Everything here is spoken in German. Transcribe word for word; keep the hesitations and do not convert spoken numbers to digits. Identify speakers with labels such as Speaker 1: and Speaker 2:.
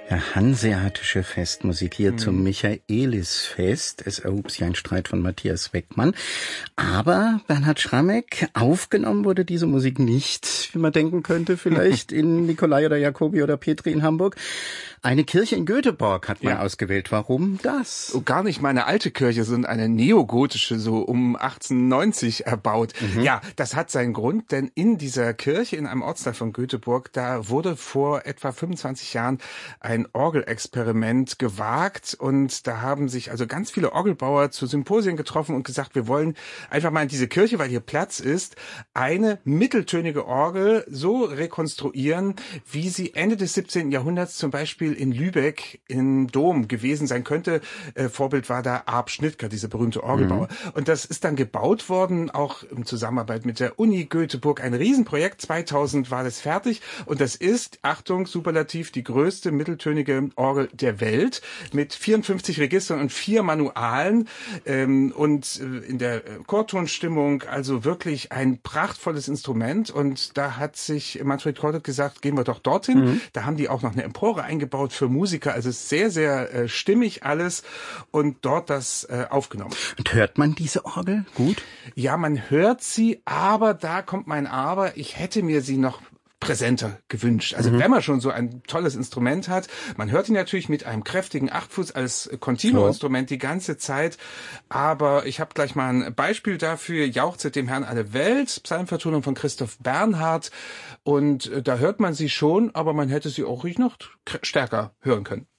Speaker 1: Ja, hanseatische Festmusik hier mhm. zum Michaelisfest. Es erhob sich ein Streit von Matthias Weckmann. Aber Bernhard Schrammeck, aufgenommen wurde diese Musik nicht, wie man denken könnte, vielleicht in Nikolai oder Jacobi oder Petri in Hamburg. Eine Kirche in Göteborg hat man ja ausgewählt. Warum das?
Speaker 2: Oh, gar nicht meine alte Kirche, sondern eine neogotische, so um achtzehnhundertneunzig erbaut. Mhm. Ja, das hat seinen Grund, denn in dieser Kirche, in einem Ortsteil von Göteborg, da wurde vor etwa fünfundzwanzig Jahren ein Orgelexperiment gewagt und da haben sich also ganz viele Orgelbauer zu Symposien getroffen und gesagt, wir wollen einfach mal in diese Kirche, weil hier Platz ist, eine mitteltönige Orgel so rekonstruieren, wie sie Ende des siebzehnten Jahrhunderts zum Beispiel in Lübeck im Dom gewesen sein könnte. Äh, Vorbild war da Arp Schnittger, dieser berühmte Orgelbauer. Mhm. Und das ist dann gebaut worden, auch in Zusammenarbeit mit der Uni Göteborg. Ein Riesenprojekt, zweitausend war das fertig. Und das ist, Achtung, Superlativ, die größte mitteltönige Orgel der Welt mit vierundfünfzig Registern und vier Manualen. Ähm, und äh, in der Chortonstimmung, also wirklich ein prachtvolles Instrument. Und da hat sich Manfred Korte gesagt, gehen wir doch dorthin. Mhm. Da haben die auch noch eine Empore eingebaut für Musiker, also es ist sehr, sehr äh, stimmig alles und dort das äh, aufgenommen.
Speaker 1: Und hört man diese Orgel gut?
Speaker 2: Ja, man hört sie, aber da kommt mein Aber, ich hätte mir sie noch präsenter gewünscht. Also mhm. wenn man schon so ein tolles Instrument hat, man hört ihn natürlich mit einem kräftigen Achtfuß als Continuo-Instrument die ganze Zeit, aber ich habe gleich mal ein Beispiel dafür, Jauchzet dem Herrn alle Welt, Psalmvertonung von Christoph Bernhard und da hört man sie schon, aber man hätte sie auch ruhig noch stärker hören können.